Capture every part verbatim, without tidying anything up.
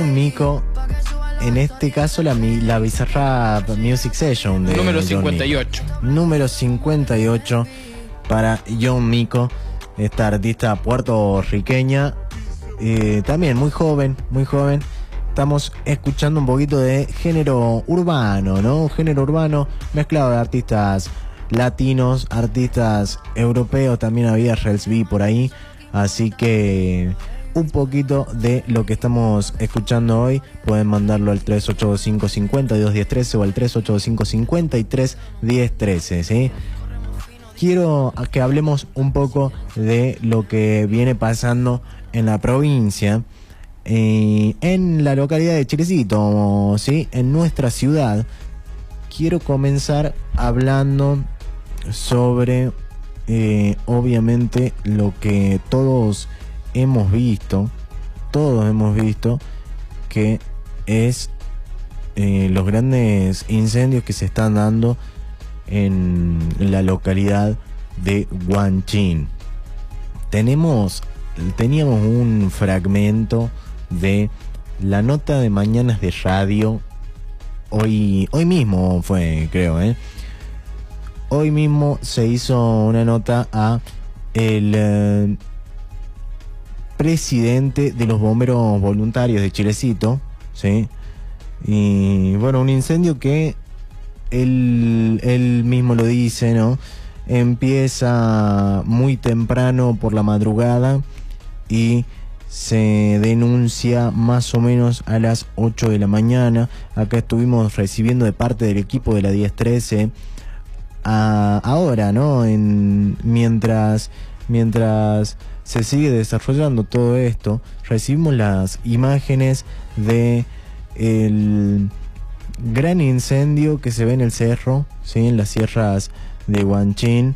Mico, en este caso la, la Bizarrap Music Session de número cincuenta y ocho. Número cincuenta y ocho para John Mico, esta artista puertorriqueña, eh, también muy joven, muy joven. Estamos escuchando un poquito de género urbano, ¿no? Género urbano mezclado de artistas latinos, artistas europeos, también había Rels B por ahí, así que un poquito de lo que estamos escuchando hoy. Pueden mandarlo al tres ocho cinco cincuenta y dos diez trece o al tres ocho cinco cincuenta y tres diez trece, ¿sí? Quiero que hablemos un poco de lo que viene pasando en la provincia, eh, en la localidad de Chilecito, ¿sí? En nuestra ciudad. Quiero comenzar hablando sobre, eh, obviamente, lo que todos hemos visto, todos hemos visto, que es eh, los grandes incendios que se están dando en la localidad de Huanchín. Tenemos, teníamos un fragmento de la nota de Mañanas de Radio, hoy, hoy mismo fue, creo, ¿eh? Hoy mismo se hizo una nota a el eh, presidente de los bomberos voluntarios de Chilecito, ¿sí? Y bueno, un incendio que él, él mismo lo dice, ¿no? Empieza muy temprano por la madrugada y se denuncia más o menos a las ocho de la mañana. Acá estuvimos recibiendo de parte del equipo de la diez trece a, ahora, ¿no? En, mientras, mientras se sigue desarrollando todo esto, recibimos las imágenes de el gran incendio que se ve en el cerro, ¿sí? En las sierras de Huanchín,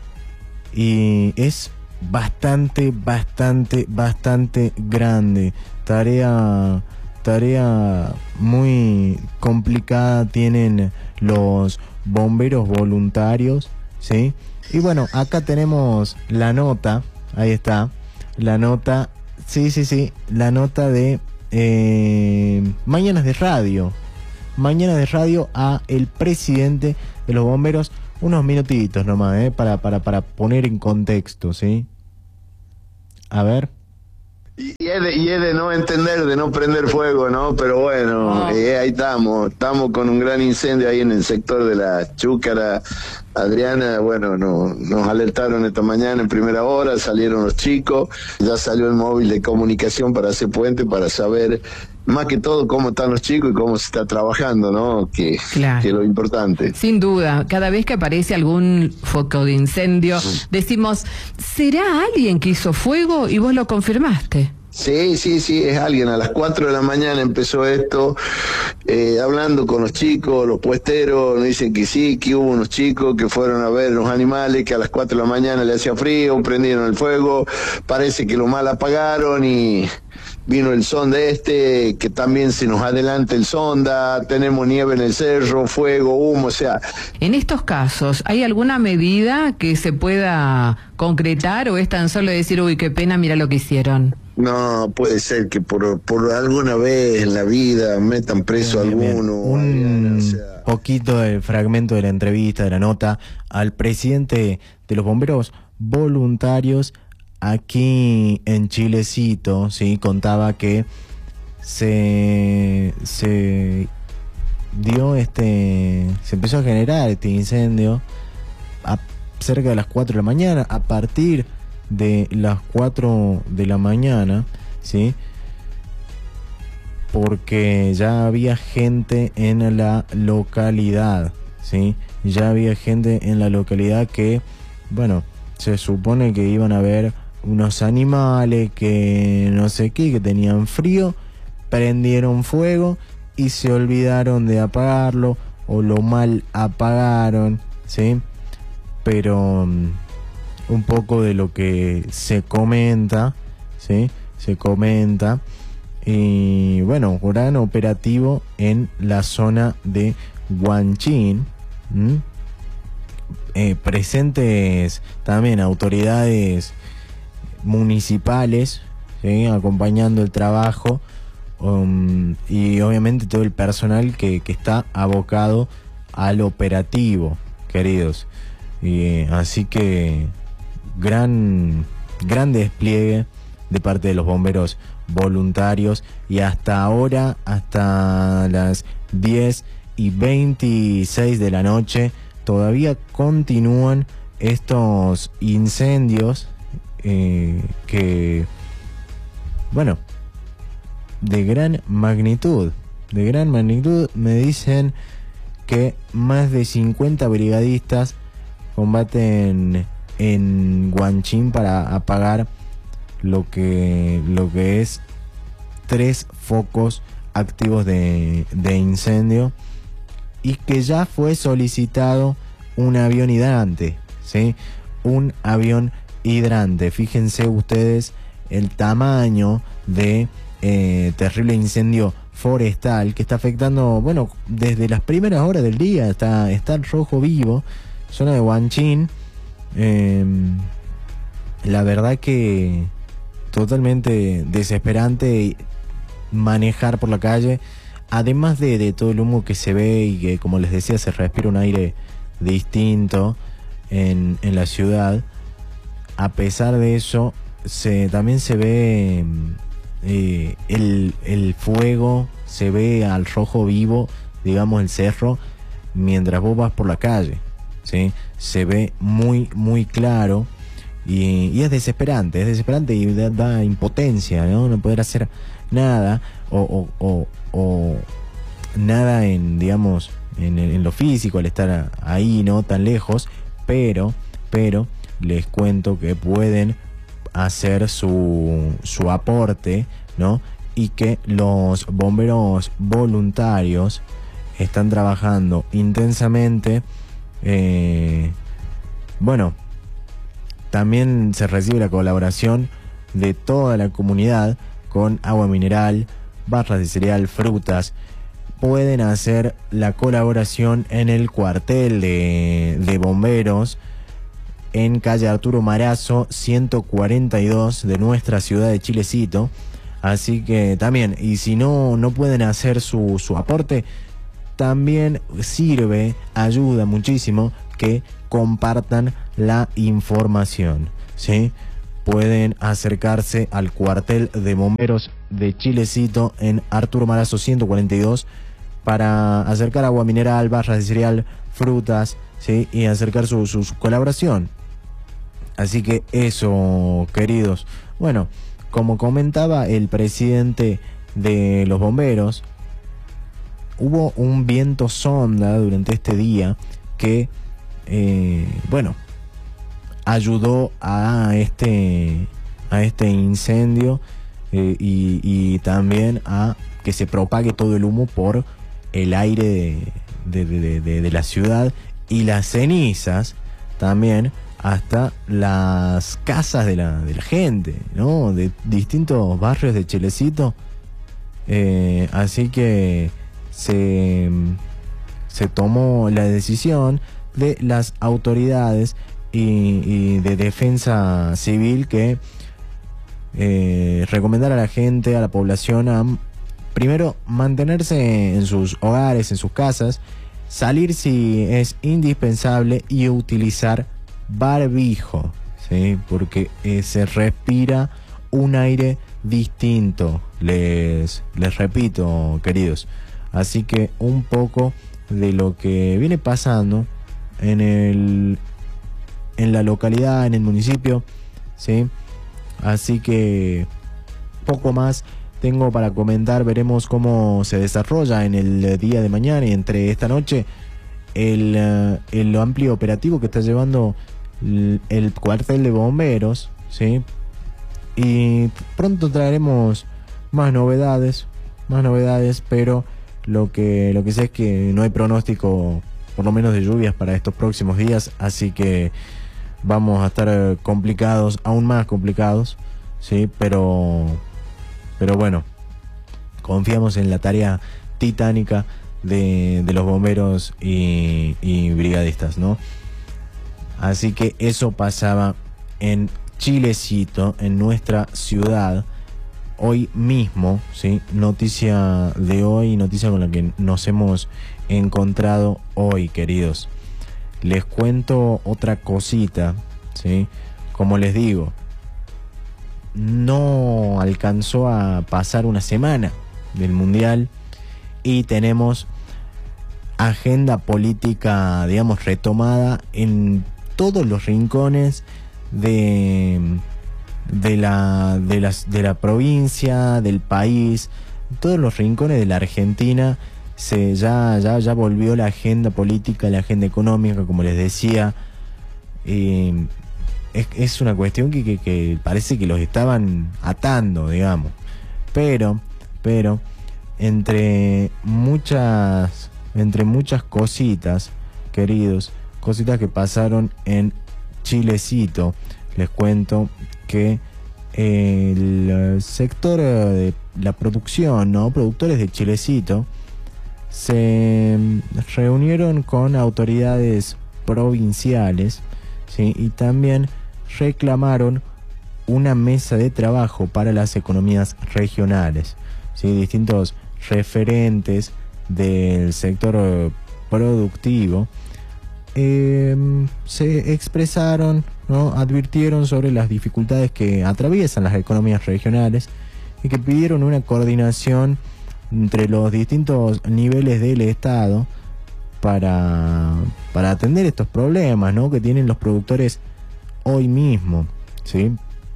y es bastante, bastante, bastante grande. Tarea, tarea muy complicada tienen los bomberos voluntarios, ¿sí? Y bueno, acá tenemos la nota, ahí está, la nota, sí, sí, sí, la nota de eh, Mañanas de Radio, Mañanas de Radio a el presidente de los bomberos. Unos minutitos nomás, ¿eh? Para, para, para poner en contexto, ¿sí? A ver. Y es, de, y es de no entender, de no prender fuego, ¿no? Pero bueno, oh. eh, ahí estamos, estamos con un gran incendio ahí en el sector de la Chúcara. Adriana, bueno, no, nos alertaron esta mañana en primera hora, salieron los chicos, ya salió el móvil de comunicación para hacer puente, para saber más que todo cómo están los chicos y cómo se está trabajando, ¿no? Que, claro, que es lo importante. Sin duda, cada vez que aparece algún foco de incendio, decimos, ¿será alguien que hizo fuego? Y vos lo confirmaste. Sí, sí, sí, es alguien. A las cuatro de la mañana empezó esto, eh, hablando con los chicos, los puesteros, nos dicen que sí, que hubo unos chicos que fueron a ver los animales, que a las cuatro de la mañana le hacía frío, prendieron el fuego, parece que lo mal apagaron y vino el sonda este, que también se nos adelanta el sonda, tenemos nieve en el cerro, fuego, humo, o sea... En estos casos, ¿hay alguna medida que se pueda concretar o es tan solo decir, uy, qué pena, mira lo que hicieron? No, puede ser que por, por alguna vez en la vida metan preso a alguno. Un Adriana, o sea... poquito del fragmento de la entrevista, de la nota al presidente de los bomberos voluntarios aquí en Chilecito, ¿sí? Contaba que se, se dio este, se empezó a generar este incendio a cerca de las cuatro de la mañana, a partir de las cuatro de la mañana, ¿sí? Porque ya había gente en la localidad, ¿sí? Ya había gente en la localidad que, bueno, se supone que iban a ver unos animales que no sé qué, que tenían frío, prendieron fuego y se olvidaron de apagarlo o lo mal apagaron, ¿sí? Pero um, un poco de lo que se comenta, ¿sí? Se comenta. Y bueno, gran operativo en la zona de Huanchín. ¿Mm? Eh, presentes también autoridades municipales, ¿sí? Acompañando el trabajo, um, y obviamente todo el personal que, que está abocado al operativo, queridos. Y así que gran, gran despliegue de parte de los bomberos voluntarios, y hasta ahora, hasta las diez y veintiséis de la noche, todavía continúan estos incendios eh, que, bueno, de gran magnitud, de gran magnitud. Me dicen que más de cincuenta brigadistas combaten en Guanchín para apagar lo que, lo que es tres focos activos de, de incendio, y que ya fue solicitado un avión hidrante, ¿sí? Un avión hidrante. Fíjense ustedes el tamaño de eh, terrible incendio forestal que está afectando, bueno, desde las primeras horas del día. Está, está el rojo vivo, zona de Guanchín. Eh, la verdad que totalmente desesperante manejar por la calle, además de, de todo el humo que se ve y que, como les decía, se respira un aire distinto en, en la ciudad. A pesar de eso, se, también se ve eh, el, el fuego, se ve al rojo vivo, digamos, el cerro, mientras vos vas por la calle, ¿sí? Se ve muy, muy claro. Y, y es desesperante, es desesperante y da, da impotencia, ¿no? No poder hacer nada, o, o, o, o nada en, digamos, en, en lo físico, al estar ahí, no tan lejos, pero, pero les cuento que pueden hacer su, su aporte, ¿no? Y que los bomberos voluntarios están trabajando intensamente. Eh, bueno, también se recibe la colaboración de toda la comunidad con agua mineral, barras de cereal, frutas. Pueden hacer la colaboración en el cuartel de, de bomberos en calle Arturo Marazo ciento cuarenta y dos de nuestra ciudad de Chilecito. Así que también, y si no, no pueden hacer su, su aporte, también sirve, ayuda muchísimo que compartan la información, ¿sí? Pueden acercarse al cuartel de bomberos de Chilecito en Arturo Marazo ciento cuarenta y dos para acercar agua mineral, barras de cereal, frutas, ¿sí? Y acercar su, su, su colaboración. Así que eso, queridos. Bueno, como comentaba el presidente de los bomberos, hubo un viento sonda durante este día que Eh, bueno, ayudó a este a este incendio eh, y, y también a que se propague todo el humo por el aire de, de, de, de, de la ciudad, y las cenizas también hasta las casas de la, de la gente, ¿no? De distintos barrios de Chilecito. Eh, así que se, se tomó la decisión de las autoridades y, y de defensa civil que eh, recomendar a la gente, a la población, a primero mantenerse en sus hogares, en sus casas, salir si es indispensable y utilizar barbijo, ¿sí? Porque eh, se respira un aire distinto, les, les repito, queridos. Así que un poco de lo que viene pasando en el en la localidad, en el municipio, ¿sí? Así que poco más tengo para comentar. Veremos cómo se desarrolla en el día de mañana y entre esta noche el, el amplio operativo que está llevando el, el cuartel de bomberos, ¿sí? Y pronto traeremos más novedades, más novedades, pero lo que lo que sé es que no hay pronóstico, por lo menos de lluvias, para estos próximos días, así que vamos a estar complicados, aún más complicados, sí, pero pero bueno, confiamos en la tarea titánica de, de los bomberos y, y brigadistas, ¿no? Así que eso pasaba en Chilecito, en nuestra ciudad. hoy mismo, ¿sí? Noticia de hoy, noticia con la que nos hemos encontrado hoy, queridos. Les cuento otra cosita, ¿sí? Como les digo, no alcanzó a pasar una semana del Mundial y tenemos agenda política, digamos, retomada en todos los rincones de, de, la, de, las, de la provincia, del país, todos los rincones de la Argentina. Se, ya, ya, ya volvió la agenda política, la agenda económica, como les decía. Eh, es, es una cuestión que, que, que parece que los estaban atando, digamos. Pero, pero, entre muchas, entre muchas cositas, queridos, cositas que pasaron en Chilecito, les cuento que el sector de la producción, ¿no? Productores de Chilecito se reunieron con autoridades provinciales, ¿sí? Y también reclamaron una mesa de trabajo para las economías regionales, ¿sí? Distintos referentes del sector productivo eh, se expresaron, ¿no? Advirtieron sobre las dificultades que atraviesan las economías regionales y que pidieron una coordinación entre los distintos niveles del Estado para, para atender estos problemas, ¿no? Que tienen los productores hoy mismo, ¿sí?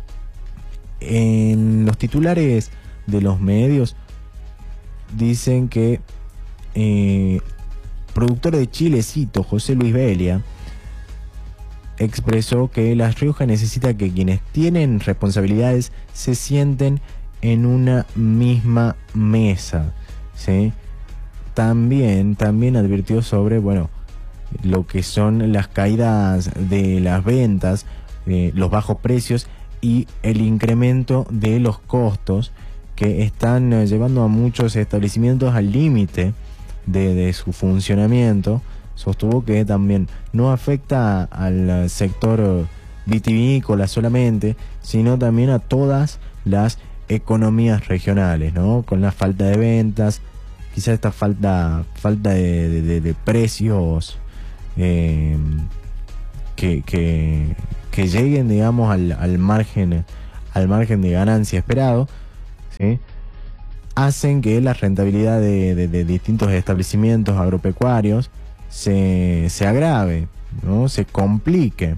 En los titulares de los medios dicen que eh, productor de Chilecito, José Luis Belia, expresó que La Rioja necesita que quienes tienen responsabilidades se sienten en una misma mesa, ¿sí? También, también advirtió sobre, bueno, lo que son las caídas de las ventas, eh, los bajos precios y el incremento de los costos que están eh, llevando a muchos establecimientos al límite de, de su funcionamiento. Sostuvo que también no afecta al sector vitivinícola solamente, sino también a todas las economías regionales, ¿no? Con la falta de ventas, quizás esta falta falta de, de, de precios eh, que, que, que lleguen, digamos, al, al margen al margen de ganancia esperado, ¿sí? Hacen que la rentabilidad de, de, de distintos establecimientos agropecuarios se, se agrave, ¿no? Se complique.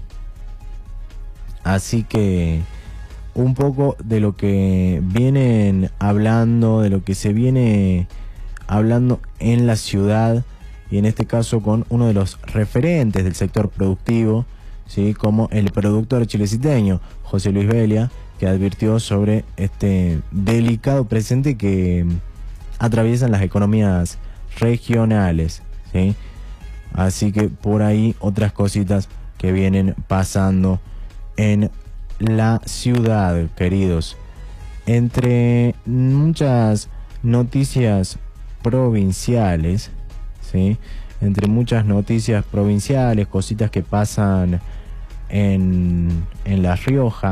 Así que un poco de lo que vienen hablando, de lo que se viene hablando en la ciudad, y en este caso con uno de los referentes del sector productivo, ¿sí? Como el productor chileciteño, José Luis Belia, que advirtió sobre este delicado presente que atraviesan las economías regionales, ¿sí? Así que por ahí otras cositas que vienen pasando en la ciudad, queridos. Entre muchas noticias provinciales, ¿sí? Entre muchas noticias provinciales, cositas que pasan en, en La Rioja.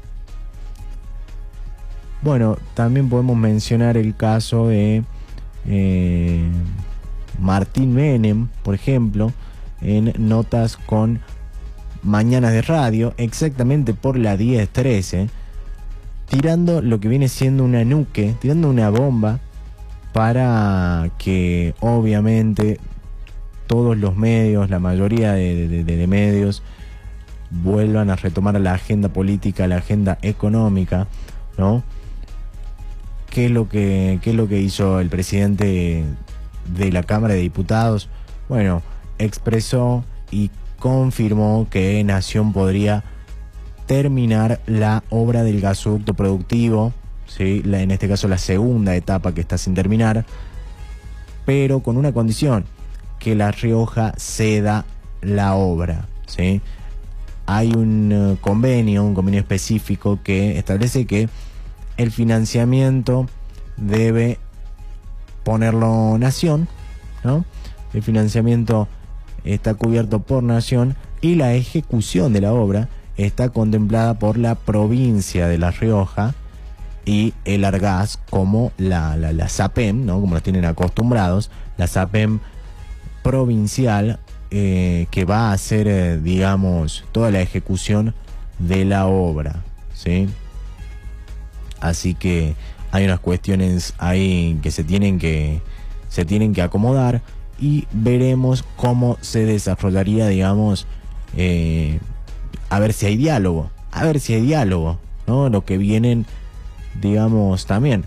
Bueno, también podemos mencionar el caso de eh, Martín Menem, por ejemplo, en notas con Mañanas de Radio, exactamente por la diez trece, tirando lo que viene siendo una nuque, tirando una bomba para que obviamente todos los medios, la mayoría de, de, de medios, vuelvan a retomar la agenda política, la agenda económica, ¿no? ¿Qué es lo que, qué es lo que hizo el presidente de la Cámara de Diputados? Bueno, expresó y confirmó que Nación podría terminar la obra del gasoducto productivo, ¿sí? La, en este caso la segunda etapa que está sin terminar, pero con una condición, que La Rioja ceda la obra, ¿sí? Hay un uh, convenio, un convenio específico que establece que el financiamiento debe ponerlo Nación, ¿no? El financiamiento está cubierto por Nación y la ejecución de la obra está contemplada por la provincia de La Rioja y el Argas como la, la, la SAPEM, ¿no? Como los tienen acostumbrados, la SAPEM provincial, eh, que va a hacer, eh, digamos, toda la ejecución de la obra, ¿sí? Así que hay unas cuestiones ahí que se tienen que se tienen que acomodar y veremos cómo se desarrollaría, digamos, eh, a ver si hay diálogo, a ver si hay diálogo, ¿no? Lo que vienen, digamos, también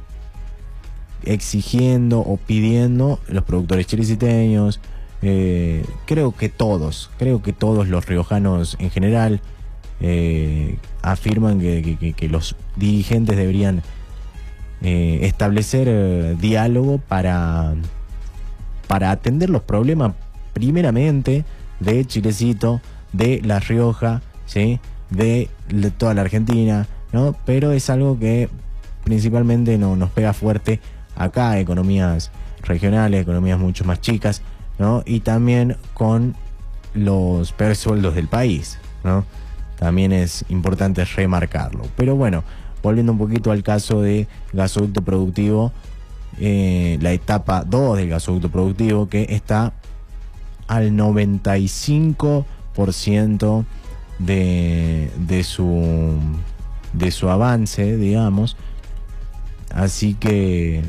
exigiendo o pidiendo los productores chileciteños, eh, creo que todos, creo que todos los riojanos en general eh, afirman que, que, que los dirigentes deberían eh, establecer eh, diálogo para, para atender los problemas primeramente de Chilecito, de La Rioja, ¿sí? de, de toda la Argentina, ¿no? Pero es algo que principalmente no, nos pega fuerte acá, economías regionales, economías mucho más chicas, ¿no? Y también con los peores sueldos del país, ¿no? También es importante remarcarlo. Pero bueno, volviendo un poquito al caso de gasoducto productivo, eh, la etapa dos del gasoducto productivo, que está al noventa y cinco por ciento de, de su de su avance, digamos. Así que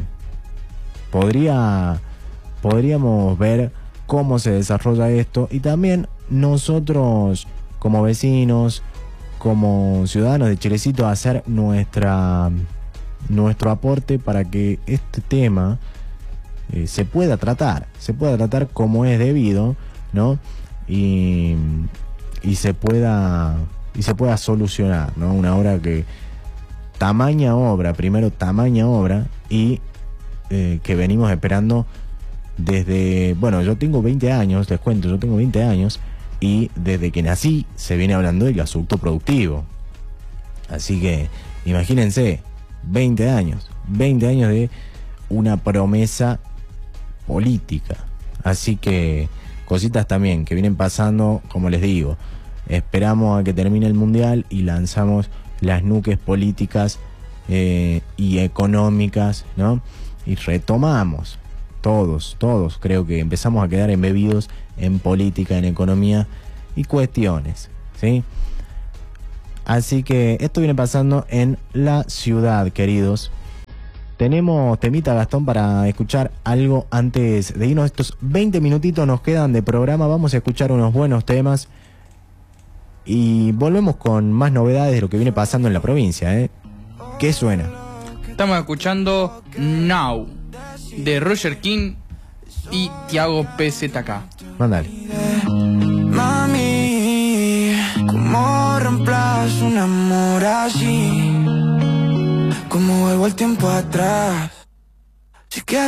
podría podríamos ver cómo se desarrolla esto, y también nosotros como vecinos, como ciudadanos de Chilecito, hacer nuestra nuestro aporte para que este tema eh, se pueda tratar, se pueda tratar como es debido, ¿no? Y, y se pueda y se pueda solucionar, ¿no? Una obra que tamaña obra, primero tamaña obra, y eh, que venimos esperando desde, bueno, yo tengo veinte años, les cuento, yo tengo veinte años, y desde que nací se viene hablando del gasoducto productivo. Así que imagínense, veinte años, veinte años de una promesa política. Así que cositas también que vienen pasando, como les digo, esperamos a que termine el mundial y lanzamos las nuques políticas eh, y económicas, ¿no? Y retomamos, todos, todos, creo que empezamos a quedar embebidos en política, en economía y cuestiones, ¿sí? Así que esto viene pasando en la ciudad, queridos. Tenemos temita, Gastón, para escuchar algo antes de irnos. Estos veinte minutitos nos quedan de programa, vamos a escuchar unos buenos temas y volvemos con más novedades de lo que viene pasando en la provincia, ¿eh? ¿Qué suena? Estamos escuchando Now, de Roger King y Tiago P Z K. Mándale. Mami, ¿cómo reemplazo un amor así? ¿Cómo vuelvo el tiempo atrás? Si quieres